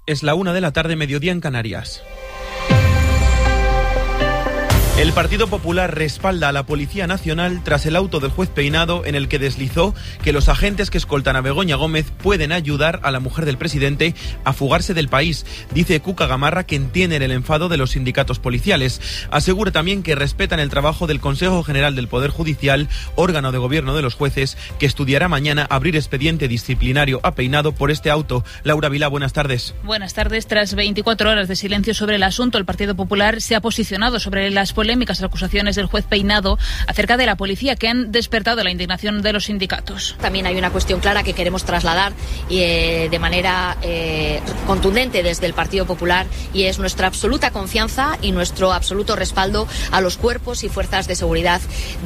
Es la 1:00 p.m, mediodía en Canarias. El Partido Popular respalda a la Policía Nacional tras el auto del juez Peinado en el que deslizó que los agentes que escoltan a Begoña Gómez pueden ayudar a la mujer del presidente a fugarse del país. Dice Cuca Gamarra que entienden el enfado de los sindicatos policiales. Asegura también que respetan el trabajo del Consejo General del Poder Judicial, órgano de gobierno de los jueces, que estudiará mañana abrir expediente disciplinario a Peinado por este auto. Laura Vilá, buenas tardes. Buenas tardes. Tras 24 horas de silencio sobre el asunto, el Partido Popular se ha posicionado sobre las polémicas acusaciones del juez Peinado acerca de la policía que han despertado la indignación de los sindicatos. También hay una cuestión clara que queremos trasladar de manera contundente desde el Partido Popular, y es nuestra absoluta confianza y nuestro absoluto respaldo a los cuerpos y fuerzas de seguridad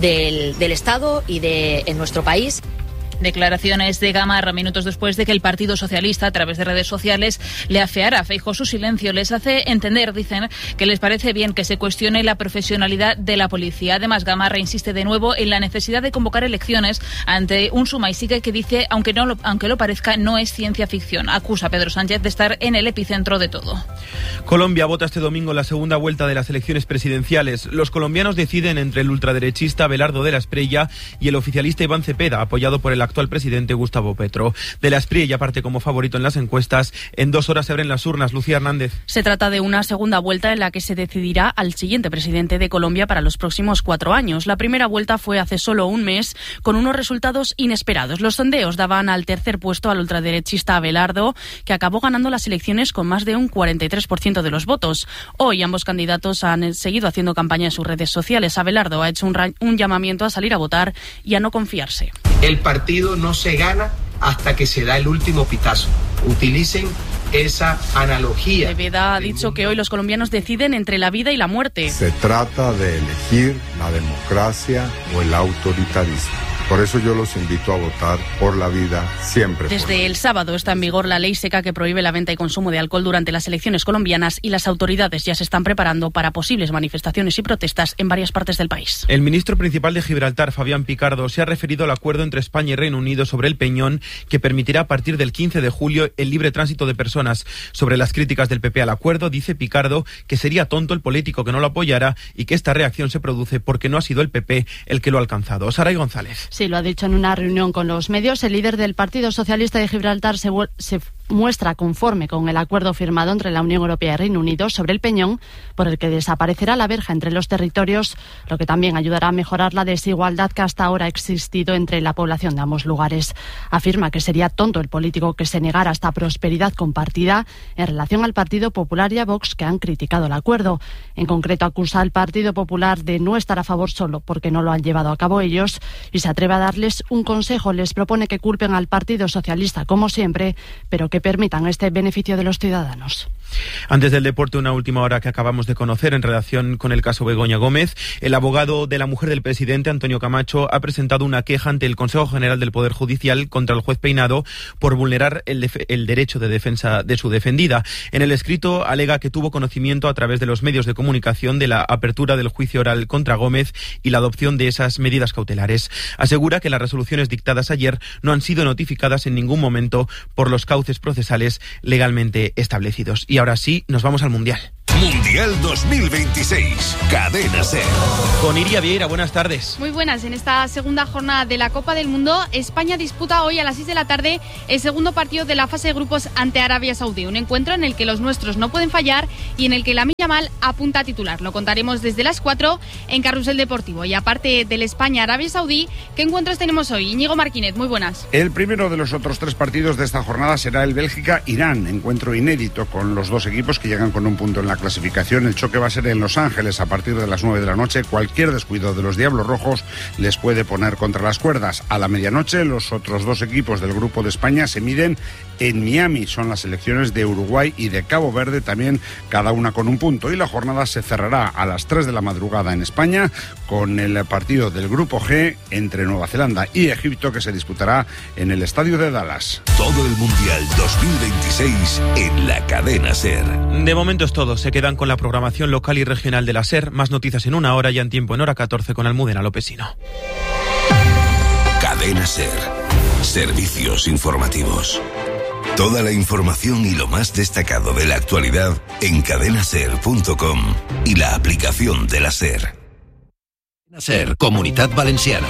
del Estado y en nuestro país. Declaraciones de Gamarra minutos después de que el Partido Socialista, a través de redes sociales, le afeara a Feijóo su silencio. Les hace entender, dicen, que les parece bien que se cuestione la profesionalidad de la policía. Además, Gamarra insiste de nuevo en la necesidad de convocar elecciones ante un suma y sigue que dice, aunque lo parezca, no es ciencia ficción. Acusa a Pedro Sánchez de estar en el epicentro de todo. Colombia vota este domingo la segunda vuelta de las elecciones presidenciales. Los colombianos deciden entre el ultraderechista Abelardo de la Espriella y el oficialista Iván Cepeda, apoyado por el actual presidente Gustavo Petro. De la Espriella parte como favorito en las encuestas. En 2 horas se abren las urnas. Lucía Hernández. Se trata de una segunda vuelta en la que se decidirá al siguiente presidente de Colombia para los próximos 4 años. La primera vuelta fue hace solo un mes, con unos resultados inesperados. Los sondeos daban al tercer puesto al ultraderechista Abelardo, que acabó ganando las elecciones con más de un 43% de los votos. Hoy ambos candidatos han seguido haciendo campaña en sus redes sociales. Abelardo ha hecho un llamamiento a salir a votar y a no confiarse. El partido no se gana hasta que se da el último pitazo. Utilicen esa analogía. Cepeda ha dicho que hoy los colombianos deciden entre la vida y la muerte. Se trata de elegir la democracia o el autoritarismo. Por eso yo los invito a votar por la vida siempre. Desde el sábado está en vigor la ley seca que prohíbe la venta y consumo de alcohol durante las elecciones colombianas, y las autoridades ya se están preparando para posibles manifestaciones y protestas en varias partes del país. El ministro principal de Gibraltar, Fabián Picardo, se ha referido al acuerdo entre España y Reino Unido sobre el Peñón, que permitirá a partir del 15 de julio el libre tránsito de personas. Sobre las críticas del PP al acuerdo, dice Picardo que sería tonto el político que no lo apoyara y que esta reacción se produce porque no ha sido el PP el que lo ha alcanzado. Saray González. Sí, lo ha dicho en una reunión con los medios. El líder del Partido Socialista de Gibraltar se muestra conforme con el acuerdo firmado entre la Unión Europea y Reino Unido sobre el Peñón, por el que desaparecerá la verja entre los territorios, lo que también ayudará a mejorar la desigualdad que hasta ahora ha existido entre la población de ambos lugares. Afirma que sería tonto el político que se negara a esta prosperidad compartida en relación al Partido Popular y a Vox, que han criticado el acuerdo. En concreto, acusa al Partido Popular de no estar a favor solo porque no lo han llevado a cabo ellos, y se atreve a darles un consejo. Les propone que culpen al Partido Socialista como siempre, pero que permitan este beneficio de los ciudadanos. Antes del deporte, una última hora que acabamos de conocer en relación con el caso Begoña Gómez. El abogado de la mujer del presidente, Antonio Camacho, ha presentado una queja ante el Consejo General del Poder Judicial contra el juez Peinado por vulnerar el derecho de defensa de su defendida. En el escrito alega que tuvo conocimiento a través de los medios de comunicación de la apertura del juicio oral contra Gómez y la adopción de esas medidas cautelares. Asegura que las resoluciones dictadas ayer no han sido notificadas en ningún momento por los cauces procesales legalmente establecidos. Y ahora sí, nos vamos al Mundial. Mundial 2026, Cadena SER. Con Iria Vieira, buenas tardes. Muy buenas. En esta segunda jornada de la Copa del Mundo, España disputa hoy a las 6 de la tarde el segundo partido de la fase de grupos ante Arabia Saudí. Un encuentro en el que los nuestros no pueden fallar y en el que Lamine Yamal apunta a titular. Lo contaremos desde las 4 en Carrusel Deportivo. Y aparte del España-Arabia Saudí, ¿qué encuentros tenemos hoy? Íñigo Marquínez, muy buenas. El primero de los otros 3 partidos de esta jornada será el Bélgica-Irán. Encuentro inédito con los dos equipos que llegan con un punto en la clasificación. El choque va a ser en Los Ángeles a partir de las 9 de la noche. Cualquier descuido de los Diablos Rojos les puede poner contra las cuerdas. A la medianoche, los otros 2 equipos del grupo de España se miden en Miami. Son las selecciones de Uruguay y de Cabo Verde, también cada una con un punto. Y la jornada se cerrará a las 3 de la madrugada en España con el partido del grupo G entre Nueva Zelanda y Egipto, que se disputará en el estadio de Dallas. Todo el Mundial 2026 en la Cadena SER. De momento es todo. Se quedan con la programación local y regional de la SER. Más noticias en una hora, ya en tiempo en hora 14 con Almudena Lopesino. Cadena SER. Servicios informativos. Toda la información y lo más destacado de la actualidad en cadenaser.com y la aplicación de la SER. SER, Comunitat Valenciana.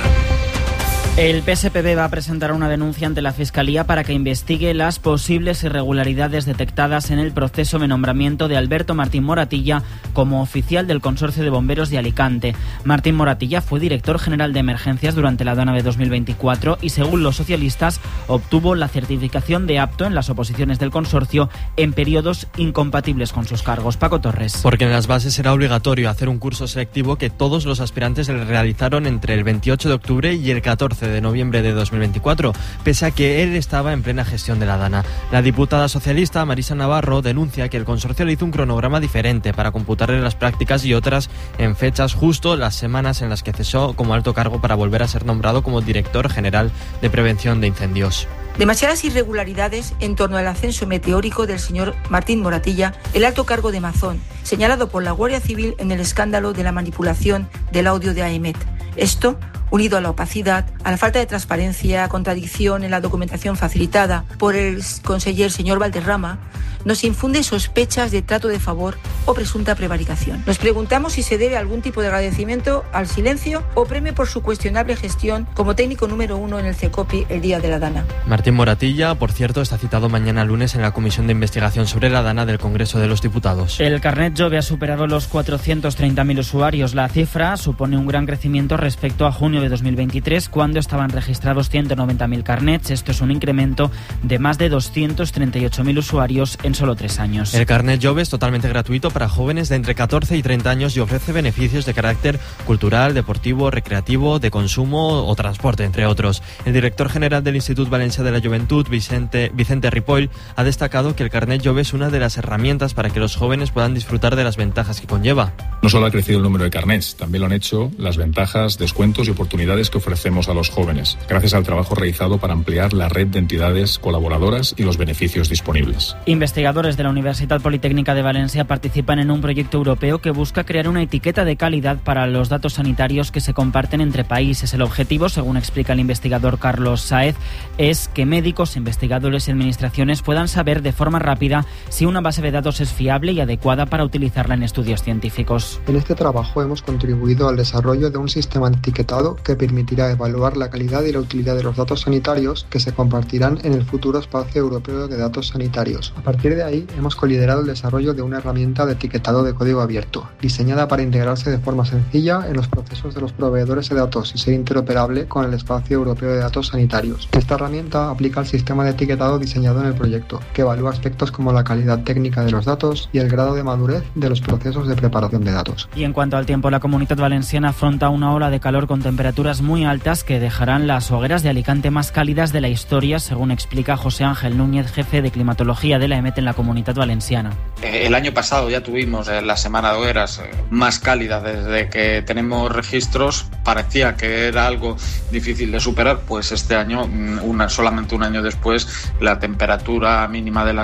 El PSPB va a presentar una denuncia ante la Fiscalía para que investigue las posibles irregularidades detectadas en el proceso de nombramiento de Alberto Martín Moratilla como oficial del Consorcio de Bomberos de Alicante. Martín Moratilla fue director general de emergencias durante la Dana de 2024 y, según los socialistas, obtuvo la certificación de apto en las oposiciones del consorcio en periodos incompatibles con sus cargos. Paco Torres. Porque en las bases era obligatorio hacer un curso selectivo que todos los aspirantes realizaron entre el 28 de octubre y el 14 de noviembre de 2024, pese a que él estaba en plena gestión de la Dana. La diputada socialista Marisa Navarro denuncia que el consorcio le hizo un cronograma diferente para computarle las prácticas y otras en fechas justo las semanas en las que cesó como alto cargo para volver a ser nombrado como director general de prevención de incendios. Demasiadas irregularidades en torno al ascenso meteórico del señor Martín Moratilla, el alto cargo de Mazón, señalado por la Guardia Civil en el escándalo de la manipulación del audio de AEMET. Esto, unido a la opacidad, a la falta de transparencia, a contradicción en la documentación facilitada por el conseller señor Valderrama, nos infunde sospechas de trato de favor o presunta prevaricación. Nos preguntamos si se debe algún tipo de agradecimiento al silencio o premio por su cuestionable gestión como técnico número 1 en el CECOPI el día de la Dana. Martín Moratilla, por cierto, está citado mañana lunes en la Comisión de Investigación sobre la Dana del Congreso de los Diputados. El carnet Jove ha superado los 430.000 usuarios. La cifra supone un gran crecimiento respecto a junio de 2023, cuando estaban registrados 190.000 carnets. Esto es un incremento de más de 238.000 usuarios en solo 3 años. El carnet Jove es totalmente gratuito para jóvenes de entre 14 y 30 años y ofrece beneficios de carácter cultural, deportivo, recreativo, de consumo o transporte, entre otros. El director general del Institut Valencià de la Juventud, Vicente Ripoll, ha destacado que el carnet Jove es una de las herramientas para que los jóvenes puedan disfrutar de las ventajas que conlleva. No solo ha crecido el número de carnets, también lo han hecho las ventajas, descuentos y oportunidades que ofrecemos a los jóvenes, gracias al trabajo realizado para ampliar la red de entidades colaboradoras y los beneficios disponibles. Investigadores de la Universitat Politécnica de Valencia participan en un proyecto europeo que busca crear una etiqueta de calidad para los datos sanitarios que se comparten entre países. El objetivo, según explica el investigador Carlos Sáez, es que médicos, investigadores y administraciones puedan saber de forma rápida si una base de datos es fiable y adecuada para utilizarla en estudios científicos. En este trabajo hemos contribuido al desarrollo de un sistema de etiquetado que permitirá evaluar la calidad y la utilidad de los datos sanitarios que se compartirán en el futuro espacio europeo de datos sanitarios. A partir de ahí, hemos coliderado el desarrollo de una herramienta de etiquetado de código abierto, diseñada para integrarse de forma sencilla en los procesos de los proveedores de datos y ser interoperable con el espacio europeo de datos sanitarios. Esta herramienta aplica el sistema de etiquetado diseñado en el proyecto, que evalúa aspectos como la calidad técnica de los datos y el grado de madurez de los procesos de preparación de datos. Y en cuanto al tiempo, la Comunitat Valenciana afronta una ola de calor con temperaturas muy altas que dejarán las hogueras de Alicante más cálidas de la historia, según explica José Ángel Núñez, jefe de climatología de la EMET en la Comunitat Valenciana. El año pasado ya tuvimos la semana de hogueras más cálida desde que tenemos registros. Parecía que era algo difícil de superar, pues este año, solamente un año después, la temperatura mínima de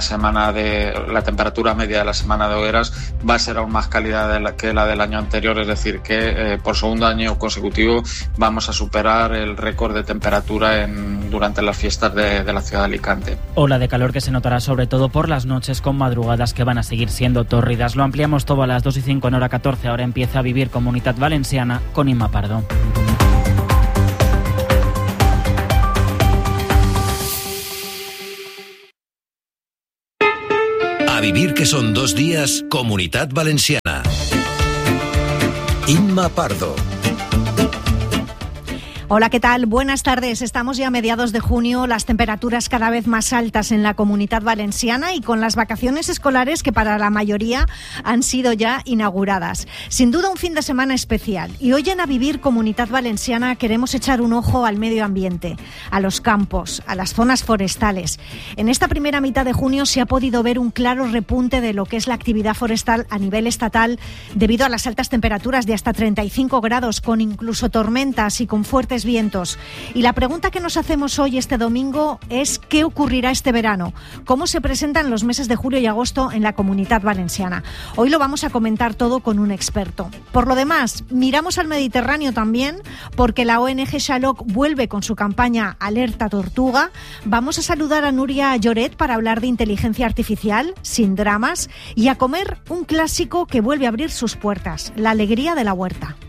la temperatura media de la semana de hogueras va a ser aún más cálida que la del año anterior, es decir, que por segundo año consecutivo vamos a superar el récord de temperatura durante las fiestas de la ciudad de Alicante. Ola de calor que se notará sobre todo por las noches, con madrugadas que van a seguir siendo tórridas. Lo ampliamos todo a las 2:05 en hora 14. Ahora empieza a vivir Comunitat Valenciana con Inma Pardo. A vivir, que son 2 días, Comunitat Valenciana. Inma Pardo. Hola, ¿qué tal? Buenas tardes. Estamos ya a mediados de junio, las temperaturas cada vez más altas en la Comunitat Valenciana y con las vacaciones escolares que para la mayoría han sido ya inauguradas. Sin duda un fin de semana especial. Y hoy en A Vivir Comunitat Valenciana queremos echar un ojo al medio ambiente, a los campos, a las zonas forestales. En esta primera mitad de junio se ha podido ver un claro repunte de lo que es la actividad forestal a nivel estatal debido a las altas temperaturas de hasta 35 grados, con incluso tormentas y con fuertes fuertes vientos. Y la pregunta que nos hacemos hoy, este domingo, es ¿qué ocurrirá este verano? ¿Cómo se presentan los meses de julio y agosto en la Comunitat Valenciana? Hoy lo vamos a comentar todo con un experto. Por lo demás, miramos al Mediterráneo también, porque la ONG Xaloc vuelve con su campaña Alerta Tortuga. Vamos a saludar a Núria Lloret para hablar de inteligencia artificial, sin dramas, y a comer un clásico que vuelve a abrir sus puertas, la alegría de la huerta.